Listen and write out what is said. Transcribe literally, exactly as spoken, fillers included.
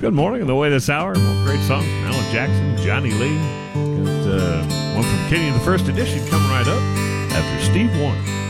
Good morning. On the way this hour, more great songs from Alan Jackson, Johnny Lee. Got uh, one from Kenny, the first edition, coming right up after Steve Wariner.